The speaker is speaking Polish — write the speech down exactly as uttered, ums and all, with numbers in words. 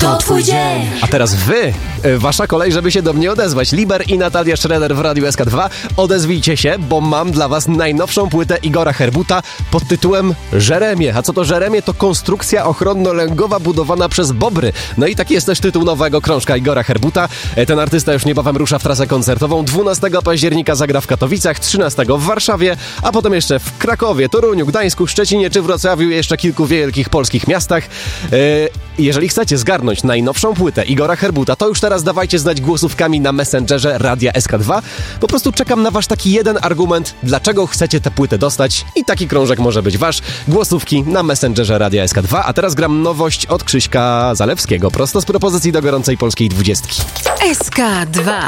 To twój dzień. A teraz wy, wasza kolej, żeby się do mnie odezwać. Liber i Natalia Schroeder w Radiu S K dwa. Odezwijcie się, bo mam dla was najnowszą płytę Igora Herbuta pod tytułem Żeremie. A co to Żeremie? To konstrukcja ochronno-lęgowa budowana przez bobry. No i taki jest też tytuł nowego krążka Igora Herbuta. Ten artysta już niebawem rusza w trasę koncertową. dwunastego października zagra w Katowicach, trzynastego w Warszawie, a potem jeszcze w Krakowie, Toruniu, Gdańsku, Szczecinie czy Wrocławiu i jeszcze kilku wielkich polskich miastach. Jeżeli chcecie zgarnąć najnowszą płytę Igora Herbuta, to już teraz dawajcie znać głosówkami na Messengerze Radia S K dwa. Po prostu czekam na wasz taki jeden argument, dlaczego chcecie tę płytę dostać i taki krążek może być wasz. Głosówki na Messengerze Radia S K dwa, a teraz gram nowość od Krzyśka Zalewskiego, prosto z propozycji do gorącej polskiej dwudziestki. S K dwa.